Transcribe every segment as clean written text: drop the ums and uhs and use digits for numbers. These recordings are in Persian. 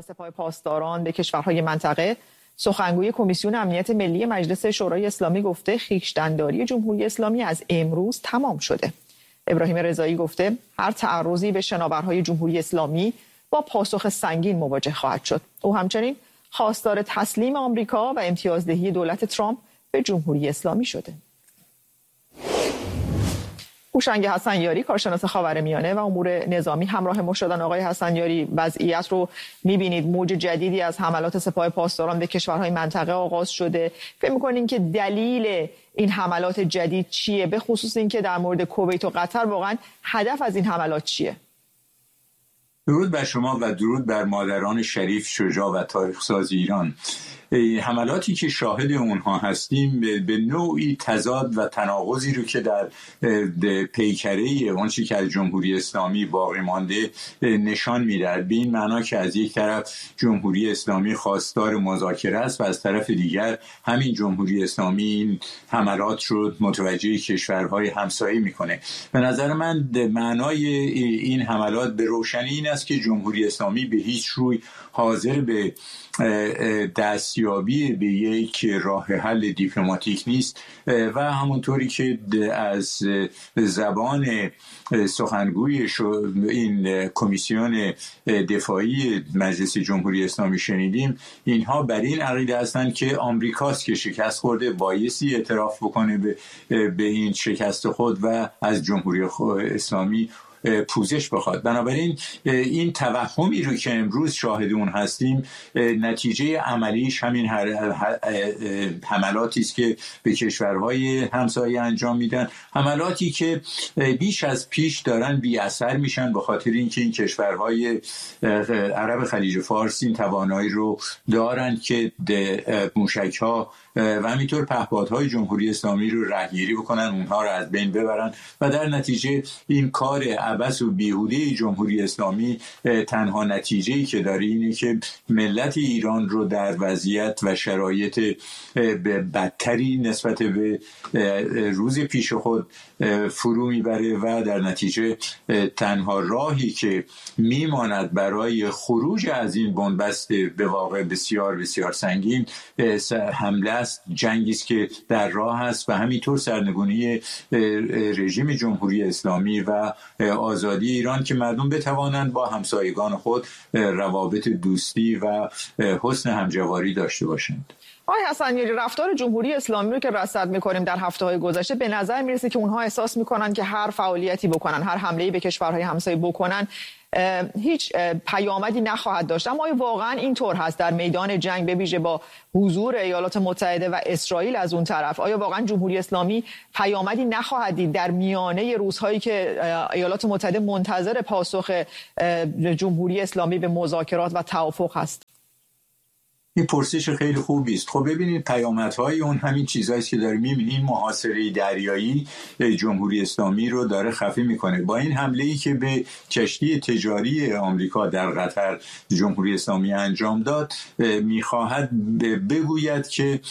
سپاه پاسداران به کشورهای منطقه، سخنگوی کمیسیون امنیت ملی مجلس شورای اسلامی گفته خویشتن‌داری جمهوری اسلامی از امروز تمام شده. ابراهیم رضایی گفته هر تعرضی به شناورهای جمهوری اسلامی با پاسخ سنگین مواجه خواهد شد. او همچنین خواستار تسلیم آمریکا و امتیازدهی دولت ترامپ به جمهوری اسلامی شده. هوشنگ حسنیاری، کارشناس خاورمیانه و امور نظامی، همراه ما شدن. آقای حسنیاری، وضعیت رو می‌بینید، موج جدیدی از حملات سپاه پاسداران به کشورهای منطقه آغاز شده. فکر می‌کنین که دلیل این حملات جدید چیه؟ به خصوص اینکه در مورد کویت و قطر واقعا هدف از این حملات چیه؟ درود بر شما و درود بر مادران شریف، شجاع و تاریخ ساز ایران. حملاتی که شاهد اونها هستیم به نوعی تضاد و تناقضی رو که در پیکره آنچه که از جمهوری اسلامی باقی مانده نشان می‌دهد. به این معنا که از یک طرف جمهوری اسلامی خواستار مذاکره است و از طرف دیگر همین جمهوری اسلامی این حملات رو متوجه کشورهای همسایه میکنه. به نظر من معنای این حملات به روشنی این است که جمهوری اسلامی به هیچ روی حاضر به دستیابی به یک راه حل دیپلماتیک نیست و همونطوری که از زبان سخنگوی این کمیسیون دفاعی مجلس جمهوری اسلامی شنیدیم، اینها بر این عقیده هستند که آمریکاست که شکست خورده، بایستی اعتراف بکنه به این شکست خود و از جمهوری اسلامی پوزش بخواد. بنابراین این توهمی رو که امروز شاهد اون هستیم نتیجه عملیش همین حملاتی است که به کشورهای همسایه انجام میدن، حملاتی که بیش از پیش دارن بی اثر میشن به خاطر اینکه این کشورهای عرب خلیج فارس این توانایی رو دارن که موشک‌ها و همینطور پهپادهای جمهوری اسلامی رو رهگیری بکنن، اونها رو از بین ببرن و در نتیجه این کار عبث و بیهوده جمهوری اسلامی تنها نتیجه‌ای که داره اینه که ملت ایران رو در وضعیت و شرایط بدتری نسبت به روز پیش خود فرو میبره و در نتیجه تنها راهی که میماند برای خروج از این بنبست به واقع بسیار بسیار سنگین حمله است، جنگی است که در راه است و همینطور سرنگونی رژیم جمهوری اسلامی و آزادی ایران که مردم بتوانند با همسایگان خود روابط دوستی و حسن همجواری داشته باشند. آقای حسنیاری، رفتار جمهوری اسلامی رو که رصد می‌کنیم در هفته‌های گذشته، به نظر میرسه که اونها احساس می‌کنن که هر فعالیتی بکنن، هر حمله‌ای به کشورهای همسایه بکنن هیچ پیامدی نخواهد داشت. اما آیا واقعا اینطور هست در میدان جنگ، به ویژه با حضور ایالات متحده و اسرائیل از اون طرف؟ آیا واقعا جمهوری اسلامی پیامدی نخواهد دید در میانه روزهایی که ایالات متحده منتظر پاسخ جمهوری اسلامی به مذاکرات و توافق هست؟ این پرسش خیلی خوبی است. خب ببینید پیامدهای اون همین چیزایی که داریم می‌بینیم. این محاصره دریایی جمهوری اسلامی رو داره خفه میکنه. با این حمله‌ای که به کشتی تجاری آمریکا در قطر جمهوری اسلامی انجام داد، میخواهد بگوید که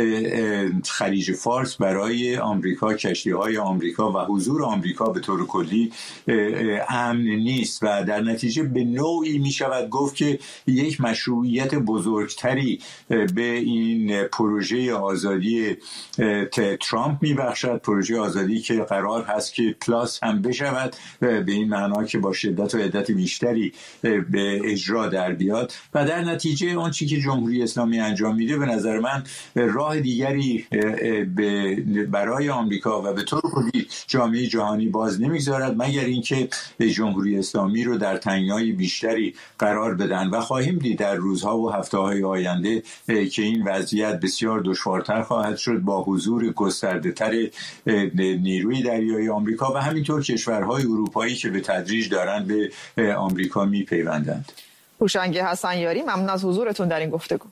خلیج فارس برای آمریکا، کشتی‌های آمریکا و حضور آمریکا به طور کلی امن نیست و در نتیجه به نوعی میشود گفت که یک مشروعیت بزرگتری به این پروژه آزادی ترامپ میبخشد، پروژه آزادی که قرار هست که پلاس هم بشود به این معنا که با شدت و عدت بیشتری به اجرا در بیاد و در نتیجه اون چیزی که جمهوری اسلامی انجام میده به نظر من راه دیگری برای آمریکا و به طور کلی جامعه جهانی باز نمیگذارد مگر اینکه جمهوری اسلامی رو در تنگنای بیشتری قرار بدن و خواهیم دید در روزها و هفته‌های آینده که این وضعیت بسیار دشوارتر خواهد شد با حضور گسترده‌تر نیروی دریایی آمریکا و همینطور کشورهای اروپایی که به تدریج دارن به آمریکا میپیوندند. هوشنگ حسنیاری، ممنون از حضورتون در این گفتگو.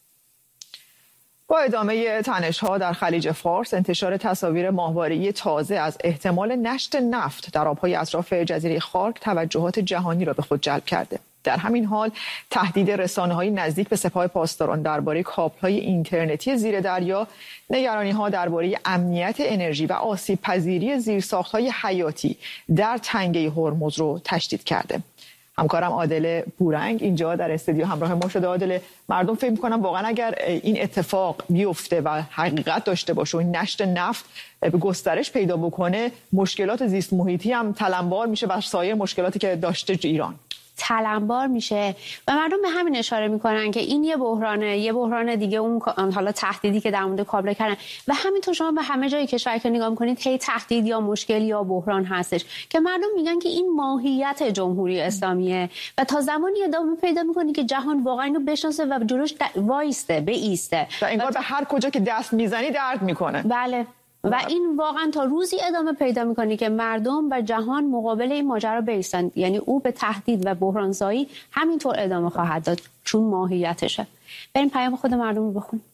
با ادامه تنش‌ها در خلیج فارس، انتشار تصاویر ماهواره‌ای تازه از احتمال نشت نفت در آب‌های اطراف جزیره خارک توجهات جهانی را به خود جلب کرده. در همین حال تهدید رسانه‌های نزدیک به سپاه پاسداران درباره کابل‌های اینترنتی زیر دریا، نگرانی‌ها درباره امنیت انرژی و آسیب‌پذیری زیرساخت‌های حیاتی در تنگه هرمز رو تشدید کرده. همکارم عادل پورنگ اینجا در استودیو همراه ما شده. عادل، مردم فکر می‌کنن واقعا اگر این اتفاق بیفته و حقیقت داشته باشه و این نشت نفت به گسترش پیدا بکنه، مشکلات زیست محیطی هم تلمبار میشه و سایر مشکلاتی که داشته ایران تلمبار میشه و مردم به همین اشاره میکنن که این یه بحران دیگه، اون حالا تهدیدی که در مورد کابل کردن و همینطور شما به همه جای کشور که نگاه میکنید هی تهدید یا مشکل یا بحران هستش که مردم میگن که این ماهیت جمهوری اسلامیه و تا زمانی ادامه پیدا میکنه که جهان واقعا اینو بشناسه و جلوش بایسته و انگار به هر کجا که دست میزنی درد میکنه. بله، و این واقعا تا روزی ادامه پیدا میکنه که مردم و جهان مقابل این ماجرا بایستند، یعنی او به تهدید و بحرانزایی همینطور ادامه خواهد داد چون ماهیتشه. بریم پیام خود مردم رو بخونیم.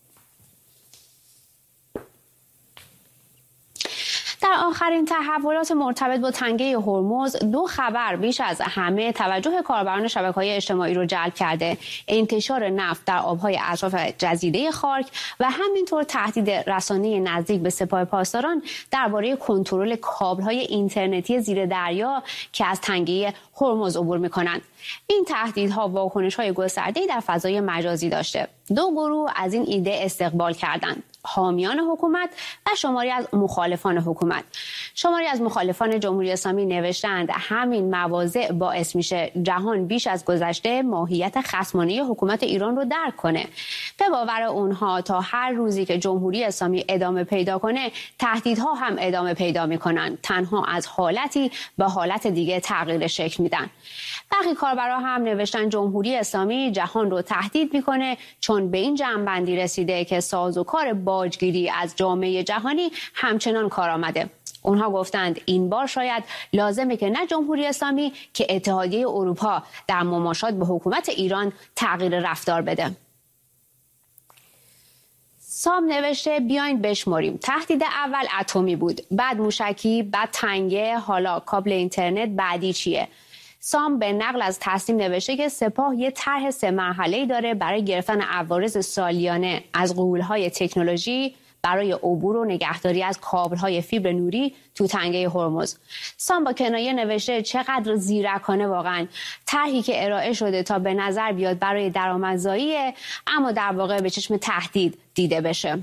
در آخرین تحولات مرتبط با تنگه هرمز، 2 خبر بیش از همه توجه کاربران شبکه‌های اجتماعی رو جلب کرده: انتشار نفت در آبهای اطراف جزیره خارک و همینطور تهدید رسانه نزدیک به سپاه پاسداران درباره کنترل کابل‌های اینترنتی زیر دریا که از تنگه هرمز عبور می‌کنند. این تهدیدها واکنش‌های گسترده‌ای در فضای مجازی داشته. 2 گروه از این ایده استقبال کردند: حامیان حکومت و شماری از مخالفان حکومت. شماری از مخالفان جمهوری اسلامی نوشتند همین مواضع باعث میشه جهان بیش از گذشته ماهیت خصمانه حکومت ایران رو درک کنه. به باور اونها تا هر روزی که جمهوری اسلامی ادامه پیدا کنه، تهدیدها هم ادامه پیدا میکنن، تنها از حالتی به حالت دیگه تغییر شکل میدن. برخی کاربرا هم نوشتن جمهوری اسلامی جهان رو تهدید میکنه چون به این جمع‌بندی رسیده که سازوکار باجگیری از جامعه جهانی همچنان کار آمده. اونها گفتند این بار شاید لازمه که نه جمهوری اسلامی که اتحادیه اروپا در مماشات به حکومت ایران تغییر رفتار بده. سام نوشته بیاین بشماریم. تهدید اول اتمی بود، بعد موشکی، بعد تنگه، حالا کابل اینترنت، بعدی چیه؟ سام به نقل از تصمیم نوشته که سپاه یه طرح 3 مرحله‌ای داره برای گرفتن عوارض سالیانه از غول‌های تکنولوژی برای عبور و نگهداری از کابل‌های فیبر نوری تو تنگه هرمز. سام با کنایه نوشته چقدر زیرکانه واقعا، طرحی که ارائه شده تا به نظر بیاد برای درآمدزاییه اما در واقع به چشم تهدید دیده بشه.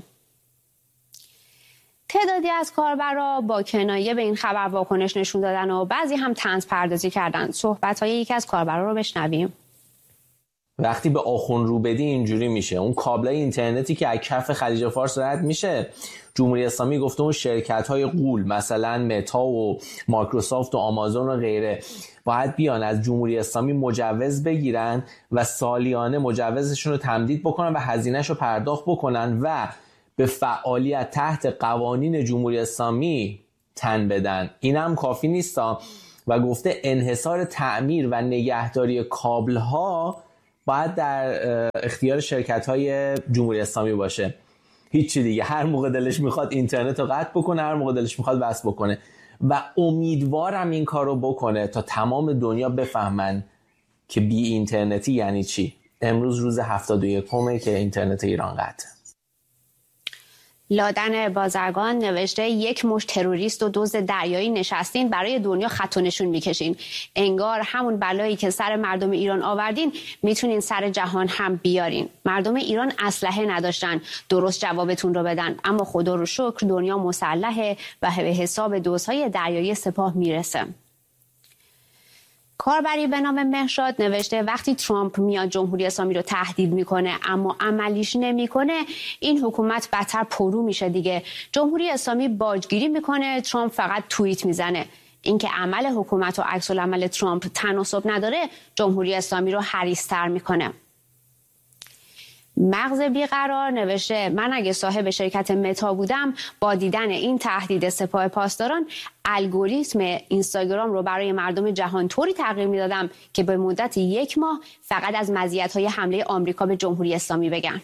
تعدادی از کاربرا با کنایه به این خبر واکنش نشون دادن و بعضی هم طنز پردازی کردن. صحبت‌های یکی از کاربرا رو بشنویم. وقتی به آخون رو بدی اینجوری میشه. اون کابلای اینترنتی که از کف خلیج فارس رد میشه، جمهوری اسلامی گفته اون شرکت‌های غول مثلا متا و مایکروسافت و آمازون و غیره باید بیان از جمهوری اسلامی مجوز بگیرن و سالیانه مجوزشون رو تمدید بکنن و هزینه‌شو پرداخت بکنن و به فعالیت تحت قوانین جمهوری اسلامی تن بدن. اینم کافی نیستا و گفته انحصار تعمیر و نگهداری کابل‌ها باید در اختیار شرکت‌های جمهوری اسلامی باشه. هیچی دیگه. هر موقع دلش میخواد اینترنت رو قطع بکنه، هر موقع دلش میخواد وصل بکنه و امیدوارم این کار رو بکنه تا تمام دنیا بفهمن که بی اینترنتی یعنی چی. امروز روز 71 که اینترنت ایران قطعه. لادن بازرگان نوشته یک مش تروریست و دزد دریایی نشستین برای دنیا خط و نشون میکشین. انگار همون بلایی که سر مردم ایران آوردین میتونین سر جهان هم بیارین. مردم ایران اسلحه نداشتن درست جوابتون رو بدن، اما خدا رو شکر دنیا مسلحه و به حساب دزدهای دریایی سپاه میرسه. کاربری به نام مهشاد نوشته وقتی ترامپ میاد جمهوری اسلامی رو تهدید میکنه اما عملیش نمیکنه، این حکومت بدتر پرو میشه دیگه. جمهوری اسلامی باجگیری میکنه، ترامپ فقط توییت میزنه. اینکه عمل حکومت و عکس العمل ترامپ تناسب نداره، جمهوری اسلامی رو حریص‌تر میکنه. مغز بیقرار نوشته من اگه صاحب شرکت متا بودم با دیدن این تهدید سپاه پاسداران الگوریتم اینستاگرام رو برای مردم جهان طوری تغییر میدادم که به مدت 1 ماه فقط از مزیت‌های حمله آمریکا به جمهوری اسلامی بگن.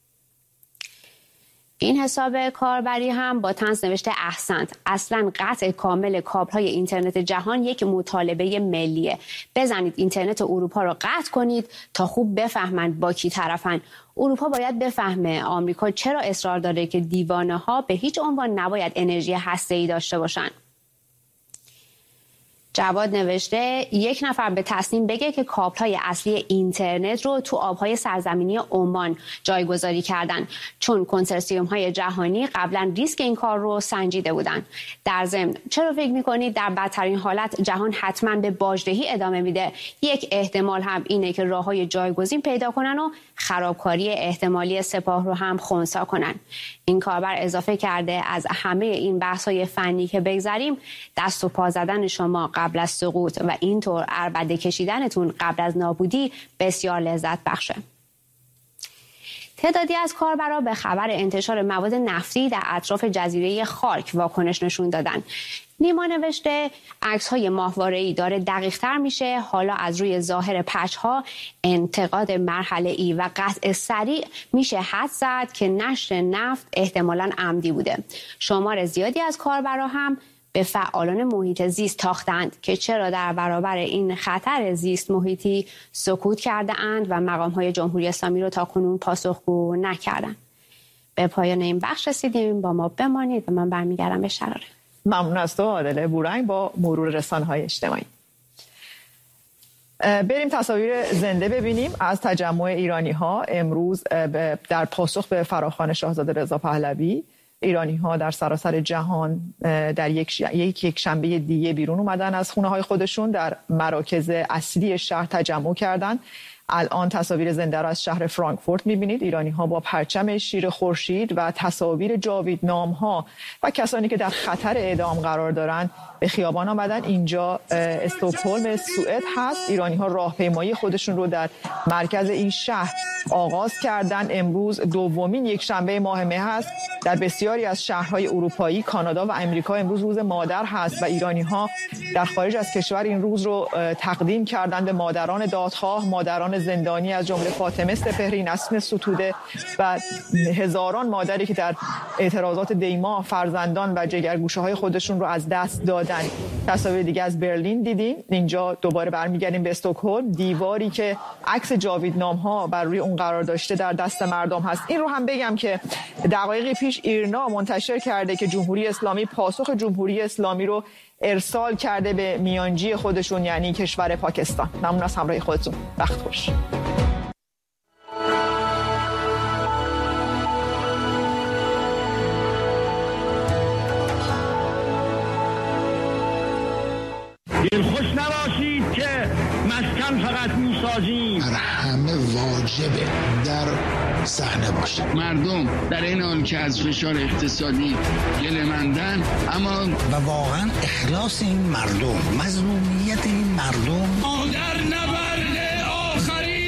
این حساب کاربری هم با طنز نوشته احسنت، اصلا قطع کامل کابل‌های اینترنت جهان یک مطالبه ملیه. بزنید اینترنت اروپا رو قطع کنید تا خوب بفهمند با کی طرفن. اروپا باید بفهمه آمریکا چرا اصرار داره که دیوانه‌ها به هیچ عنوان نباید انرژی هسته‌ای داشته باشن. جواد نوشته یک نفر به تصمیم بگه که کابل‌های اصلی اینترنت رو تو آبهای سرزمینی عمان جایگذاری کردن، چون کنسرسیوم‌های جهانی قبلا ریسک این کار رو سنجیده بودن. در ضمن چرا فکر می‌کنید در بدترین حالت جهان حتما به باجدهی ادامه میده؟ یک احتمال هم اینه که راه‌های جایگزین پیدا کنن و خرابکاری احتمالی سپاه رو هم خنثی کنن. این کاربر اضافه کرده از همه این بحث‌های فنی که بگذریم، دست و پا زدن شما قبل از سقوط و اینطور عربده کشیدنتون قبل از نابودی بسیار لذت بخشه. تعدادی از کاربرا به خبر انتشار مواد نفتی در اطراف جزیره خارک واکنش نشون دادن. نیما نوشته عکس‌های ماهواره‌ای داره دقیق‌تر میشه، حالا از روی ظاهر پچ‌ها انتقاد مرحله‌ای و قطع سریع میشه حد زد که نشر نفت احتمالاً عمدی بوده. شمار زیادی از کاربرا هم به فعالان محیط زیست تاختند که چرا در برابر این خطر زیست محیطی سکوت کرده اند و مقام‌های جمهوری اسلامی رو تاکنون پاسخگو نکردند. به پایان این بخش رسیدیم، با ما بمانید و من برمیگردم به شراره. ممنون از تو عادله بورنگ با مرور رسانه‌های اجتماعی. بریم تصاویر زنده ببینیم از تجمع ایرانی‌ها امروز در پاسخ به فراخوان شاهزاده رضا پهلوی. ایرانی‌ها در سراسر جهان در یک شنبه دیگه بیرون اومدن از خونه‌های خودشون، در مراکز اصلی شهر تجمع کردن. الان تصاویر زنده را از شهر فرانکفورت می‌بینید. ایرانی‌ها با پرچم شیر خورشید و تصاویر جاویدنام‌ها و کسانی که در خطر اعدام قرار دارند به خیابان آمدن. اینجا استکهلم سوئد هست. ایرانی‌ها راهپیمایی خودشون رو در مرکز این شهر آغاز کردن. امروز دومین یک شنبه ماه مه هست. در بسیاری از شهرهای اروپایی، کانادا و امریکا امروز روز مادر هست و ایرانی‌ها در خارج از کشور این روز رو تقدیم کردند به مادران دادخواه، مادران زندانی از جمله فاطمه سپهری، نسرین ستوده و هزاران مادری که در اعتراضات دیما فرزندان و جگرگوشه‌های خودشون رو از دست دادن. تصاویر دیگه از برلین دیدیم. اینجا دوباره برمیگردیم به استکهلم. دیواری که عکس جاویدنام‌ها بر روی اون قرار داشته در دست مردم هست. این رو هم بگم که دقایقی پیش ایرنا منتشر کرده که جمهوری اسلامی پاسخ جمهوری اسلامی رو ارسال کرده به میانجی خودشون، یعنی کشور پاکستان. ممنون از همراهی خودتون. وقت خوش. دلخوش نباشید که مسکن فقط میسازیم. همه واجبه در صحنه باشه. مردم در این حال که از فشار اقتصادی گله‌مندن، اما و واقعا اخلاص این مردم، مظلومیت این مردم در نبرد آخری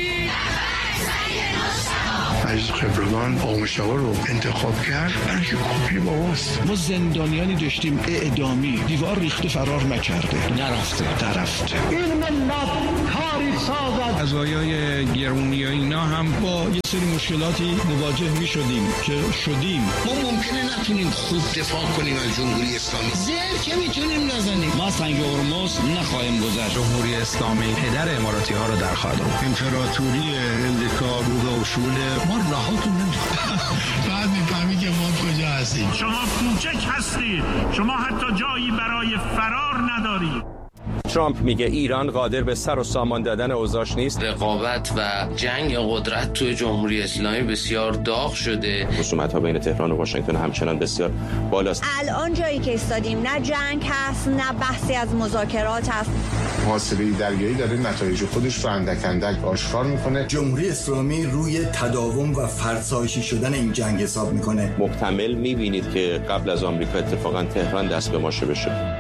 عزیز خبرگان آموشاور رو انتخاب کرد برای که کپی باباست. ما زندانیانی داشتیم اعدامی، دیوار ریخته فرار نکرده، نرفته. این ملت کاری سازد. قضایای گرونی و اینا هم با یه سری مشکلاتی مواجه می شدیم که شدیم. ما ممکنه نتونیم خوب دفاع کنیم از جمهوری اسلامی، زر که میتونیم نزنیم. ما سنگ هرمز نخواهیم گذشت. جمهوری اسلامی پدر اماراتی ها رو در خواهد آورد. امپراتوری امریکا بوده و شوله ما رهاتون نمی‌کنیم. بعد میفهمی که ما کجا هستیم. شما کوچک هستید، شما حتی جایی برای فرار ندارید. ترامپ میگه ایران قادر به سر و سامان دادن اوضاعش نیست. رقابت و جنگ قدرت توی جمهوری اسلامی بسیار داغ شده. خصومت‌ها بین تهران و واشنگتن همچنان بسیار بالاست. الان جایی که ایستادیم نه جنگ هست، نه بحثی از مذاکرات هست. محاصره دریایی داره نتایج خودش رو اندک اندک آشکار میکنه. جمهوری اسلامی روی تداوم و فرسایشی شدن این جنگ حساب میکنه. محتمل میبینید که قبل از آمریکا اتفاقا تهران دست به ماشه بشه.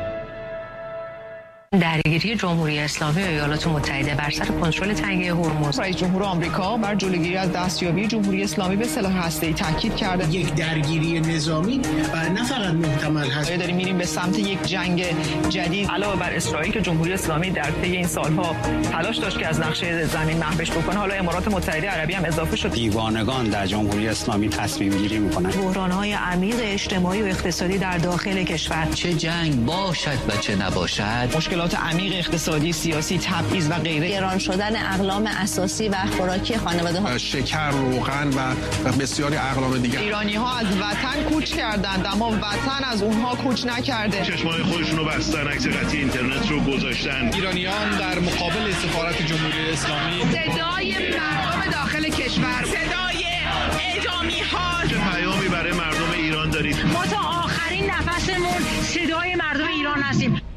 درگیری جمهوری اسلامی و ایالات متحده بر سر کنترل تنگه هرمز. رئیس جمهور آمریکا بر جلوگیری از دستیابی جمهوری اسلامی به سلاح هسته‌ای تاکید کرده. یک درگیری نظامی نه فقط محتمل هست. داریم میریم به سمت یک جنگ جدید. علاوه بر اسرائیل که جمهوری اسلامی در طی این سالها تلاش داشت که از نقشه زمین محوش بکنه، حالا امارات متحده عربی هم اضافه شد. دیوانگان در جمهوری اسلامی تصمیم گیری میکنن. بحران‌های عمیق اجتماعی و اقتصادی در داخل کشور. چه جنگ باشد و چه نباشد. مشکلات مشکلات عمیق اقتصادی، سیاسی، تبعیض و غیره. گران شدن اقلام اساسی و خوراکی خانواده‌ها، شکر، روغن و بسیاری اقلام دیگر. ایرانی‌ها از وطن کوچ کردند اما وطن از اونها کوچ نکرده. چشمای خودشون رو بستن، عکس قطعی اینترنت رو گذاشتن. ایرانیان در مقابل سفارت جمهوری اسلامی صدای مردم داخل کشور، صدای اعدامی‌ها. چه پیامی برای مردم ایران دارید؟ ما تا آخرین نفسمون صدای مردم ایران هستیم.